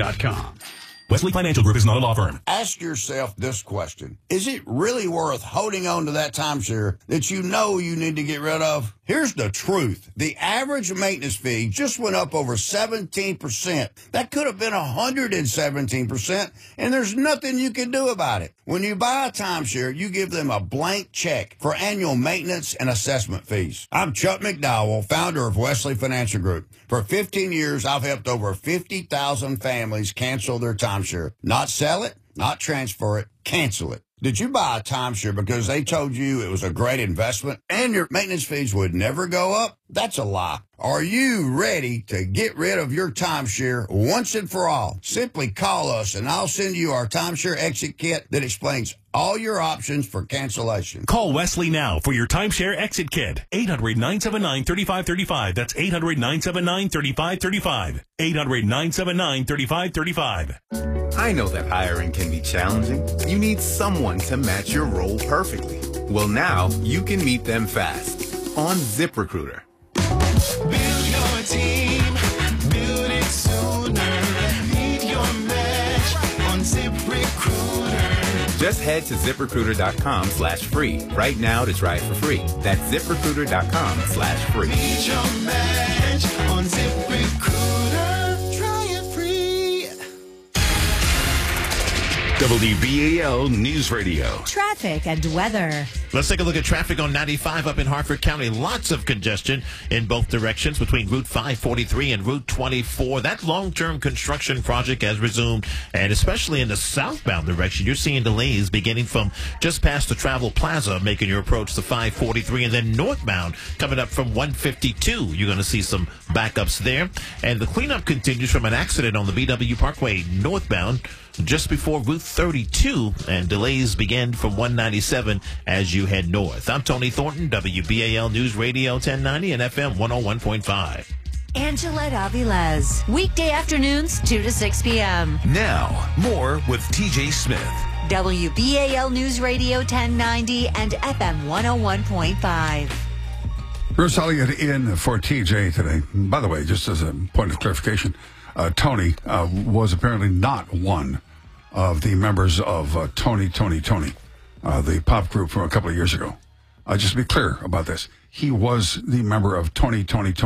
Wesley.com. Wesley Financial Group is not a law firm. Ask yourself this question. Is it really worth holding on to that timeshare that you know you need to get rid of? Here's the truth. The average maintenance fee just went up over 17%. That could have been 117%, and there's nothing you can do about it. When you buy a timeshare, you give them a blank check for annual maintenance and assessment fees. I'm Chuck McDowell, founder of Wesley Financial Group. For 15 years, I've helped over 50,000 families cancel their timeshare. Not sell it, not transfer it, cancel it. Did you buy a timeshare because they told you it was a great investment and your maintenance fees would never go up? That's a lie. Are you ready to get rid of your timeshare once and for all? Simply call us and I'll send you our timeshare exit kit that explains all your options for cancellation. Call Wesley now for your timeshare exit kit. 800-979-3535. That's 800-979-3535. 800-979-3535. I know that hiring can be challenging. You need someone to match your role perfectly. Well, now you can meet them fast on ZipRecruiter. Build your team, build it sooner. Meet your match on ZipRecruiter. Just head to ZipRecruiter.com/free right now to try it for free. That's ZipRecruiter.com/free. Meet your match on ZipRecruiter. Try it free. WBAL News Radio. Traffic and weather. Let's take a look at traffic on 95 up in Harford County. Lots of congestion in both directions between Route 543 and Route 24. That long-term construction project has resumed, and especially in the southbound direction, you're seeing delays beginning from just past the Travel Plaza, making your approach to 543, and then northbound coming up from 152. You're going to see some backups there, and the cleanup continues from an accident on the BW Parkway northbound just before Route 32, and delays begin from 197 as you head north. I'm Tony Thornton, WBAL News Radio 1090 and FM 101.5. Angelette Avilés. Weekday afternoons, 2 to 6 p.m. Now, more with TJ Smith. WBAL News Radio 1090 and FM 101.5. Bruce Elliott in for TJ today. By the way, just as a point of clarification, Tony was apparently not one of the members of Tony, the pop group from a couple of years ago. Just to be clear about this, he was the member of Tony,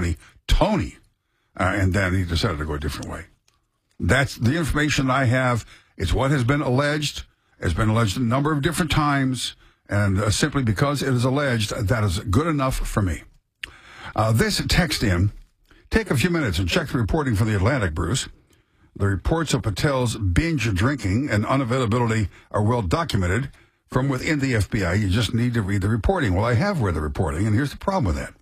and then he decided to go a different way. That's the information I have. It's what has been alleged. It's been alleged a number of different times, and simply because it is alleged, that is good enough for me. This text in. Take a few minutes and check the reporting from the Atlantic, Bruce. The reports of Patel's binge drinking and unavailability are well documented from within the FBI. You just need to read the reporting. Well, I have read the reporting, and here's the problem with that.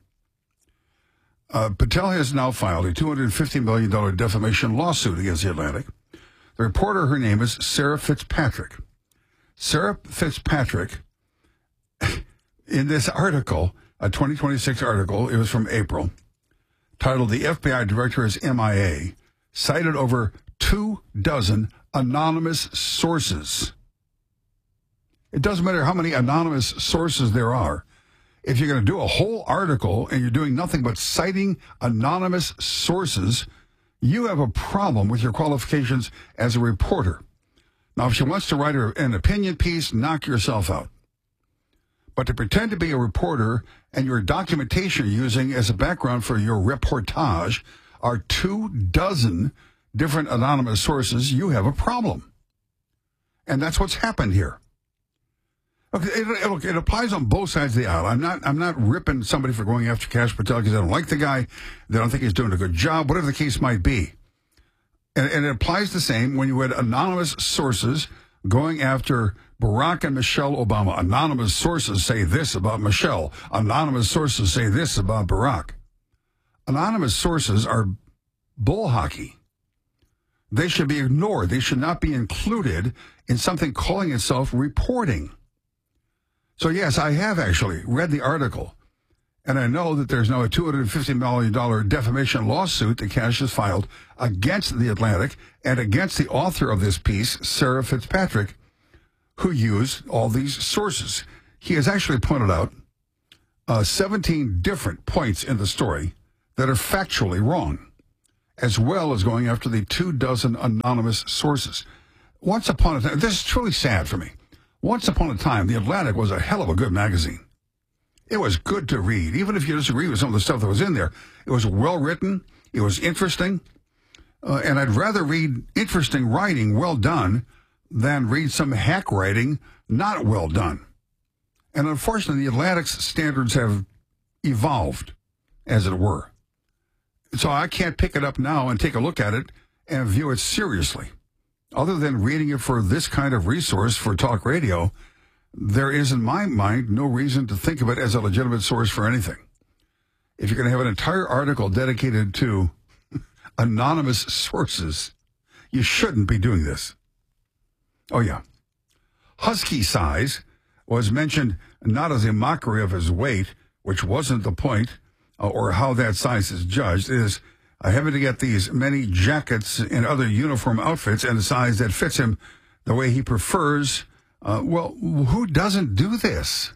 Patel has now filed a $250 million defamation lawsuit against the Atlantic. The reporter, her name is Sarah Fitzpatrick. Sarah Fitzpatrick, in this article, a 2026 article, it was from April, titled "The FBI Director is MIA," cited over 24 anonymous sources. It doesn't matter how many anonymous sources there are. If you're going to do a whole article and you're doing nothing but citing anonymous sources, you have a problem with your qualifications as a reporter. Now, if she wants to write an opinion piece, knock yourself out. But to pretend to be a reporter and your documentation you're using as a background for your reportage are 24 different anonymous sources, you have a problem. And that's what's happened here. Okay, it applies on both sides of the aisle. I'm not ripping somebody for going after Kash Patel because I don't like the guy. They don't think he's doing a good job, whatever the case might be. And it applies the same when you had anonymous sources going after Barack and Michelle Obama. Anonymous sources say this about Michelle. Anonymous sources say this about Barack. Anonymous sources are bull hockey. They should be ignored. They should not be included in something calling itself reporting. So, yes, I have actually read the article, and I know that there's now a $250 million defamation lawsuit that Kash has filed against the Atlantic and against the author of this piece, Sarah Fitzpatrick, who used all these sources. He has actually pointed out 17 different points in the story that are factually wrong. as well as going after the 24 anonymous sources. Once upon a time, this is truly sad for me. Once upon a time, The Atlantic was a hell of a good magazine. It was good to read, even if you disagree with some of the stuff that was in there. It was well written. It was interesting. And I'd rather read interesting writing well done than read some hack writing not well done. And unfortunately, The Atlantic's standards have evolved, as it were. So I can't pick it up now and take a look at it and view it seriously. Other than reading it for this kind of resource for talk radio, there is, in my mind, no reason to think of it as a legitimate source for anything. If you're going to have an entire article dedicated to anonymous sources, you shouldn't be doing this. Oh, yeah. Husky size was mentioned not as a mockery of his weight, which wasn't the point, or how that size is judged. It is having to get these many jackets and other uniform outfits in a size that fits him the way he prefers. Well, who doesn't do this?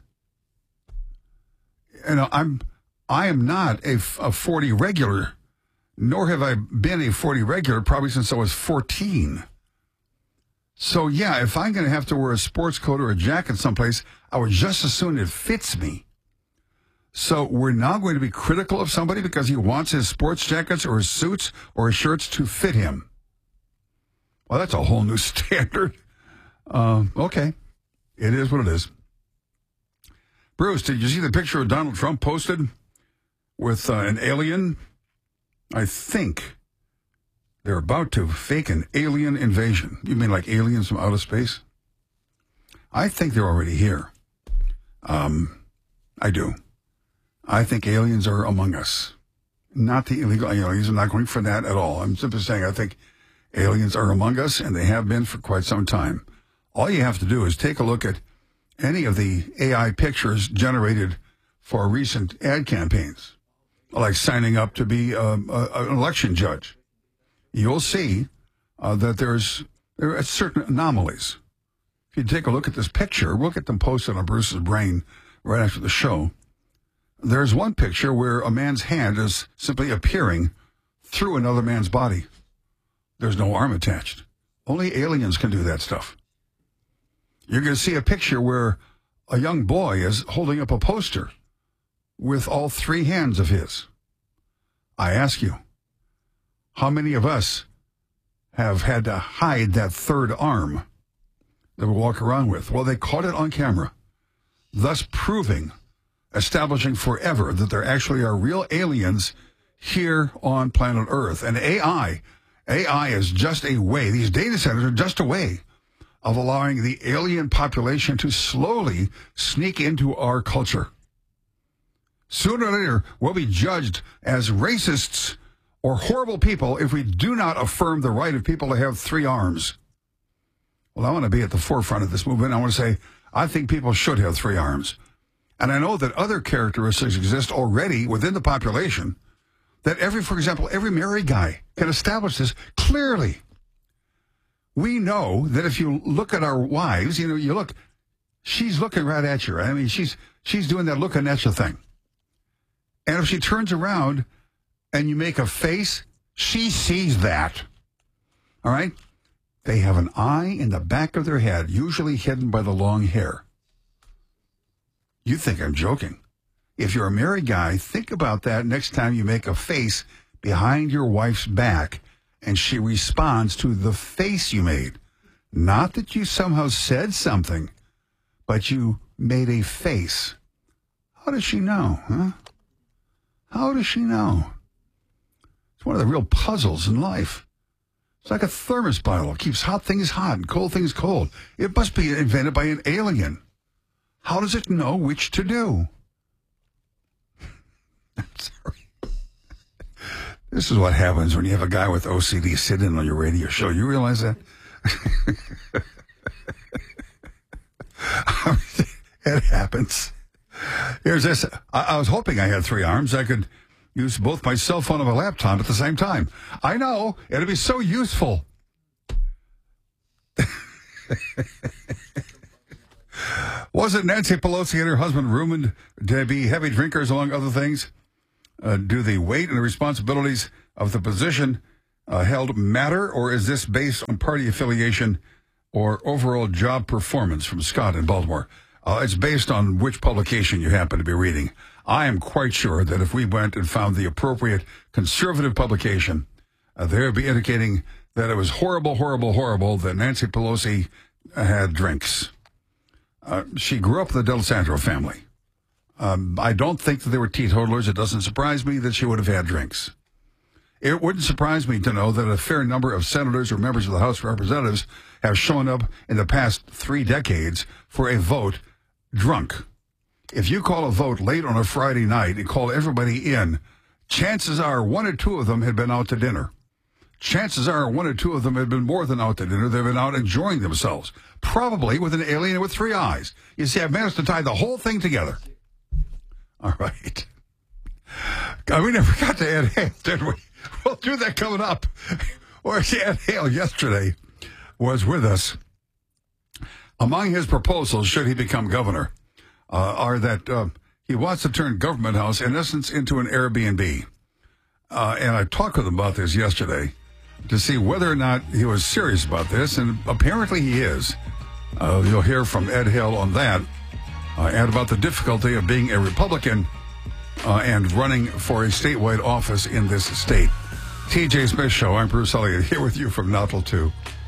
You know, I am not a 40 regular, nor have I been a 40 regular probably since I was 14. So, yeah, if I'm going to have to wear a sports coat or a jacket someplace, I would just as soon it fits me. So we're now going to be critical of somebody because he wants his sports jackets or his suits or his shirts to fit him. Well, that's a whole new standard. Okay. It is what it is. Bruce, did you see the picture of Donald Trump posted with an alien? I think they're about to fake an alien invasion. You mean like aliens from outer space? I think they're already here. I do. I think aliens are among us. Not the illegal aliens. I'm not going for that at all. I'm simply saying I think aliens are among us, and they have been for quite some time. All you have to do is take a look at any of the AI pictures generated for recent ad campaigns, like signing up to be an election judge. You'll see that there are certain anomalies. If you take a look at this picture, we'll get them posted on Bruce's brain right after the show. There's one picture where a man's hand is simply appearing through another man's body. There's no arm attached. Only aliens can do that stuff. You're going to see a picture where a young boy is holding up a poster with all three hands of his. I ask you, how many of us have had to hide that third arm that we walk around with? Well, they caught it on camera, thus establishing forever that there actually are real aliens here on planet Earth. And AI is just a way, these data centers are just a way of allowing the alien population to slowly sneak into our culture. Sooner or later, we'll be judged as racists or horrible people if we do not affirm the right of people to have three arms. Well, I want to be at the forefront of this movement. I want to say, I think people should have three arms. And I know that other characteristics exist already within the population that for example, every married guy can establish this clearly. We know that if you look at our wives, she's looking right at you. Right? I mean, she's doing that looking at you thing. And if she turns around and you make a face, she sees that. All right? They have an eye in the back of their head, usually hidden by the long hair. You think I'm joking. If you're a married guy, think about that next time you make a face behind your wife's back and she responds to the face you made. Not that you somehow said something, but you made a face. How does she know, huh? How does she know? It's one of the real puzzles in life. It's like a thermos bottle. It keeps hot things hot and cold things cold. It must be invented by an alien. How does it know which to do? I'm sorry. This is what happens when you have a guy with OCD sit in on your radio show. You realize that? It happens. Here's this. I was hoping I had three arms. I could use both my cell phone and my laptop at the same time. I know. It'd be so useful. Wasn't Nancy Pelosi and her husband rumored to be heavy drinkers, among other things? Do the weight and the responsibilities of the position held matter, or is this based on party affiliation or overall job performance? From Scott in Baltimore. It's based on which publication you happen to be reading. I am quite sure that if we went and found the appropriate conservative publication, they would be indicating that it was horrible, horrible, horrible that Nancy Pelosi had drinks. She grew up in the Del Sandro family. I don't think that they were teetotalers. It doesn't surprise me that she would have had drinks. It wouldn't surprise me to know that a fair number of senators or members of the House of Representatives have shown up in the past 3 decades for a vote drunk. If you call a vote late on a Friday night and call everybody in, chances are 1 or 2 of them had been out to dinner. Chances are 1 or 2 of them had been more than out to dinner. They've been out enjoying themselves, probably with an alien with 3 eyes. You see, I've managed to tie the whole thing together. All right. We never got to Ed Hale, did we? We'll do that coming up. Or Ed Hale yesterday was with us. Among his proposals, should he become governor, are that he wants to turn Government House, in essence, into an Airbnb. And I talked with him about this yesterday to see whether or not he was serious about this, and apparently he is. You'll hear from Ed Hale on that, and about the difficulty of being a Republican and running for a statewide office in this state. TJ Smith Show, I'm Bruce Elliott, here with you from now till 2.